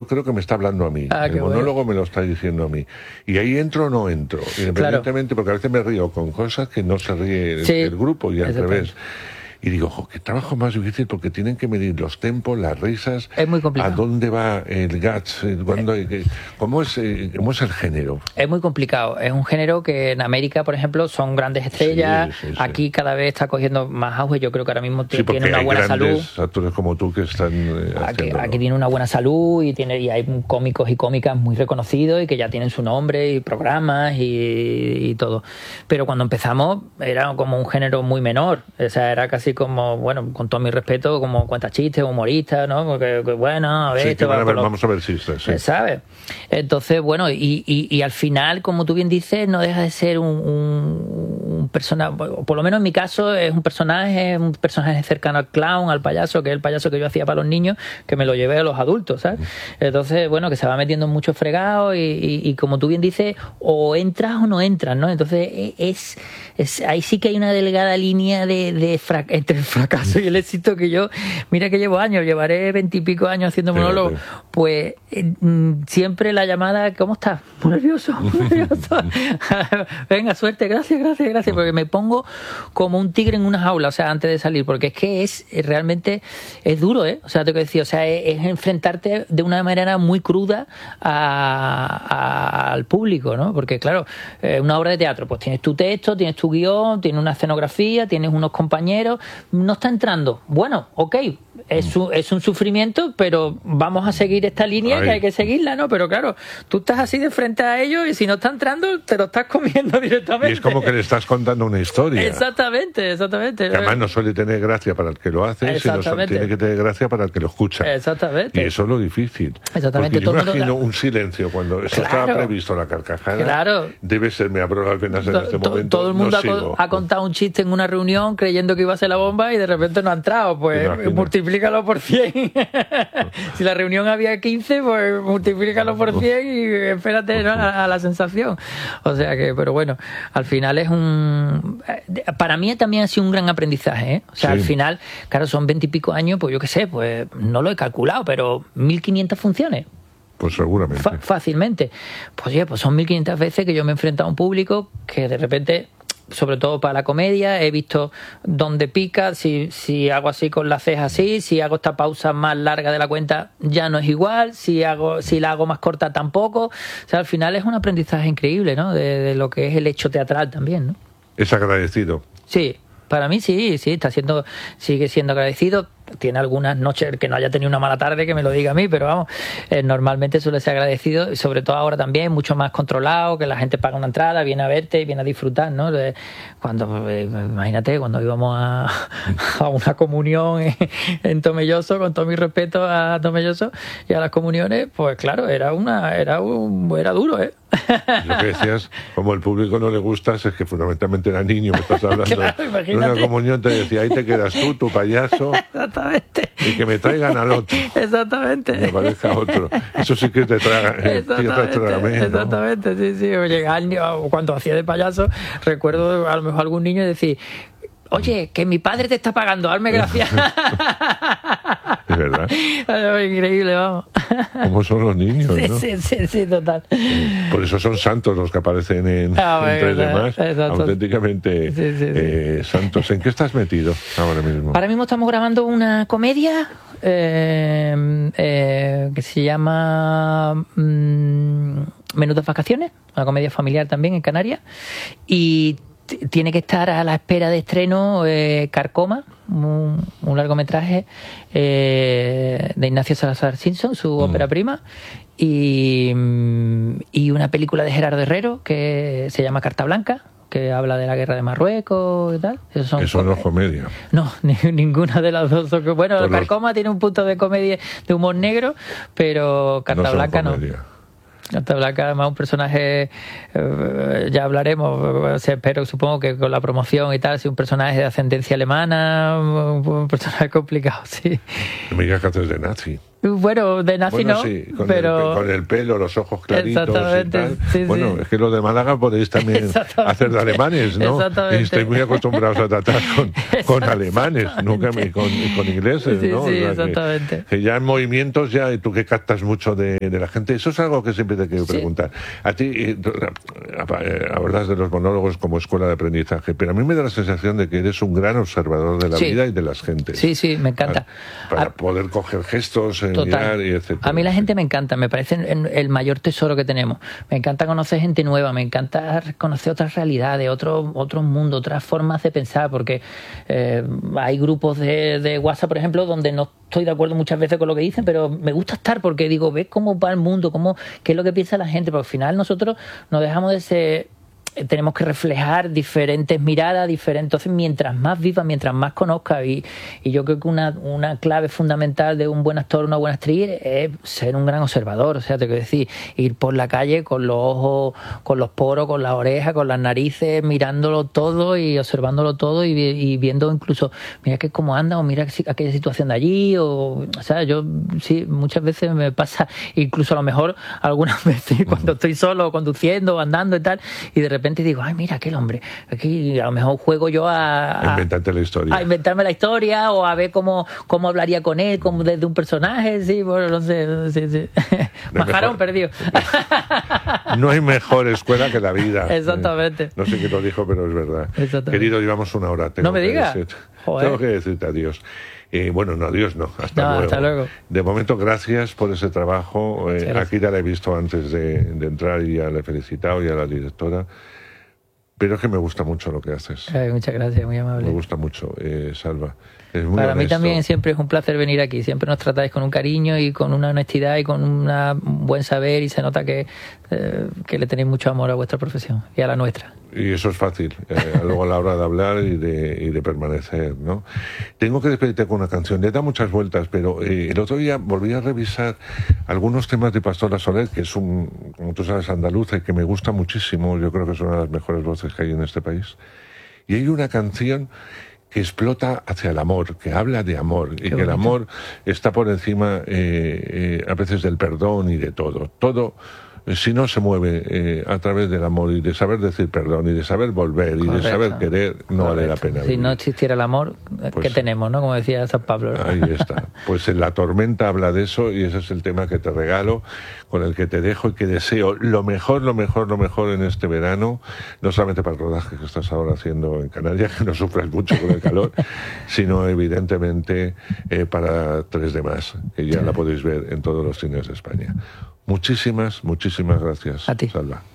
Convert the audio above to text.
creo que me está hablando a mí. El monólogo me lo está diciendo a mí. Y ahí entro o no entro. Independientemente, porque a veces me río con cosas que no se ríe el grupo y al revés. Y digo, qué trabajo más difícil, porque tienen que medir los tempos, las risas. Es muy complicado. ¿A dónde va el guts? ¿Cómo es el género? Es muy complicado. Es un género que en América, por ejemplo, son grandes estrellas. Sí. Aquí cada vez está cogiendo más auge. Yo creo que ahora mismo tiene una buena salud. Actores como tú que están aquí tiene una buena salud y hay cómicos y cómicas muy reconocidos y que ya tienen su nombre y programas y todo. Pero cuando empezamos era como un género muy menor. O sea, era casi como, bueno, con todo mi respeto, como cuenta chistes, humorista, ¿no? Porque bueno, a ver... Sí, vamos a ver chistes, sí. ¿Sabes? Entonces, bueno, y al final, como tú bien dices, no deja de ser un personaje, por lo menos en mi caso, es un personaje cercano al clown, al payaso, que es el payaso que yo hacía para los niños, que me lo llevé a los adultos, ¿sabes? Entonces, bueno, que se va metiendo en muchos fregados y como tú bien dices, o entras o no entras, ¿no? Entonces, ahí sí que hay una delgada línea entre el fracaso y el éxito que yo, mira que llevaré 20 y pico años haciendo monólogo, pues siempre la llamada, ¿cómo estás? Muy nervioso. Venga, suerte, gracias, porque me pongo como un tigre en una jaula, o sea, antes de salir, porque es que realmente es duro, ¿eh? O sea, tengo que decir, o sea, es enfrentarte de una manera muy cruda al público, ¿no? Porque claro, una obra de teatro, pues tienes tu texto, tienes tu guión, tienes una escenografía, tienes unos compañeros, no está entrando. Bueno, ok, es un sufrimiento, pero vamos a seguir esta línea que hay que seguirla, ¿no? Pero claro, tú estás así de frente a ellos y si no está entrando, te lo estás comiendo directamente. Y es como que le estás contando una historia. Exactamente. Que además no suele tener gracia para el que lo hace, sino tiene que tener gracia para el que lo escucha. Exactamente. Y eso es lo difícil. Exactamente. Porque yo imagino un silencio cuando eso estaba previsto, la carcajada. Claro. Debe ser, me abro las venas en este momento. Todo el mundo ha contado un chiste en una reunión creyendo que iba a ser la bomba y de repente no ha entrado. Pues multiplícalo por 100. Si la reunión había 15, pues multiplícalo por 100 y espérate, ¿no? a la sensación. O sea que, pero bueno, al final es para mí también ha sido un gran aprendizaje, ¿eh? O sea, al final, claro, son 20 y pico años, pues yo qué sé, pues no lo he calculado, pero 1.500 funciones. Pues seguramente. Fácilmente. Pues oye, pues son 1.500 veces que yo me he enfrentado a un público que de repente, sobre todo para la comedia, he visto dónde pica, si hago así con la ceja así, si hago esta pausa más larga de la cuenta ya no es igual, si la hago más corta tampoco. O sea, al final es un aprendizaje increíble, ¿no? De lo que es el hecho teatral también, ¿no? Es agradecido. Sí, para mí sí, sigue siendo agradecido. Tiene algunas noches que no haya tenido una mala tarde que me lo diga a mí, pero vamos, normalmente suele ser agradecido, y sobre todo ahora también mucho más controlado, que la gente paga una entrada, viene a verte y viene a disfrutar, ¿no? Imagínate, cuando íbamos a una comunión en Tomelloso, con todo mi respeto a Tomelloso y a las comuniones, pues claro, era duro, ¿eh? Lo que decías, como el público no le gustas, es que fundamentalmente era niño, me estás hablando. Claro, imagínate. En una comunión te decía, ahí te quedas tú, tu payaso. Exactamente. Y que me traigan al otro. Exactamente. Me parezca otro. Eso sí que te traga. Exactamente, sí. Oye, cuando hacía de payaso, recuerdo a lo mejor algún niño decir, oye, que mi padre te está pagando, hazme gracias. Es verdad. Increíble, vamos. ¿Cómo son los niños, no? Sí, total. Por eso son santos los que aparecen entre demás. Auténticamente santos. ¿En qué estás metido ahora mismo? Ahora mismo estamos grabando una comedia que se llama Menudas Vacaciones, una comedia familiar también en Canarias. Y tiene que estar a la espera de estreno Carcoma, un largometraje de Ignacio Salazar Simpson, su ópera prima, y una película de Gerardo Herrero que se llama Carta Blanca, que habla de la guerra de Marruecos y tal. Eso no es comedia. No, ninguna de las dos. Bueno, Carcoma tiene un punto de comedia, de humor negro, pero Carta Blanca no. Carta Blanca, además, un personaje, ya hablaremos, pero supongo que con la promoción y tal, si un personaje de ascendencia alemana, un personaje complicado, sí. No me digas que haces de nazi. Bueno, de nazi no, sí, pero... con el pelo, los ojos claritos y tal. Sí, bueno, sí. Es que los de Málaga podéis también hacer de alemanes, ¿no? Y estáis muy acostumbrados a tratar con alemanes, nunca con ingleses, ¿no? Sí, exactamente. Que ya en movimientos, ya tú que captas mucho de la gente, eso es algo que siempre te quiero preguntar. A ti, hablas de los monólogos como escuela de aprendizaje, pero a mí me da la sensación de que eres un gran observador de la vida y de las gentes. Sí, me encanta. Para poder coger gestos, mirar y etcétera. A mí la gente me encanta, me parece el mayor tesoro que tenemos. Me encanta conocer gente nueva, me encanta conocer otras realidades, otros mundos, otras formas de pensar, porque hay grupos de WhatsApp, por ejemplo, donde no estoy de acuerdo muchas veces con lo que dicen, pero me gusta estar porque digo, ves cómo va el mundo, qué es lo que piensa la gente, porque al final nosotros no dejamos de ser... Tenemos que reflejar diferentes miradas, diferentes. Entonces, mientras más vivas, mientras más conozcas, y yo creo que una clave fundamental de un buen actor, una buena actriz, es ser un gran observador. O sea, te quiero decir, ir por la calle con los ojos, con los poros, con las orejas, con las narices, mirándolo todo y observándolo todo y viendo incluso, mira que cómo anda, o mira aquella situación de allí, o sea, yo sí, muchas veces me pasa, incluso a lo mejor algunas veces cuando estoy solo, conduciendo, o andando y tal, y de repente digo, ay, mira, aquel hombre, aquí a lo mejor juego yo a inventarte la historia. A inventarme la historia, o a ver cómo hablaría con él, como desde un personaje, sí, bueno, no sé, sí. Majarón perdido. No hay mejor escuela que la vida. Exactamente. No sé quién lo dijo, pero es verdad. Querido, llevamos una hora. No me digas. Tengo que decirte adiós. Bueno, no, adiós no. Hasta luego. De momento, gracias por ese trabajo. Aquí ya la he visto antes de entrar y ya la he felicitado, y a la directora. Pero es que me gusta mucho lo que haces. Muchas gracias, muy amable. Me gusta mucho, Salva. Es muy Para honesto. mí también siempre es un placer venir aquí. Siempre nos tratáis con un cariño y con una honestidad y con un buen saber, y se nota que le tenéis mucho amor a vuestra profesión y a la nuestra. Y eso es fácil, luego a la hora de hablar y de permanecer, ¿no? Tengo que despedirte con una canción. Le da muchas vueltas, pero el otro día volví a revisar algunos temas de Pastora Soler, que es como tú sabes, andaluza, y que me gusta muchísimo. Yo creo que es una de las mejores voces que hay en este país. Y hay una canción que explota hacia el amor, que habla de amor, y que el amor está por encima a veces del perdón y de todo. Todo, si no se mueve a través del amor y de saber decir perdón y de saber volver y de saber querer, no vale la pena vivir. Si no existiera el amor, ¿qué tenemos, no? Como decía San Pablo. Ahí está. Pues en La Tormenta habla de eso, y ese es el tema que te regalo, con el que te dejo, y que deseo lo mejor en este verano, no solamente para el rodaje que estás ahora haciendo en Canarias, que no sufras mucho con el calor, sino evidentemente para 3 de Más, que ya la podéis ver en todos los cines de España. Muchísimas gracias, a ti. Salva.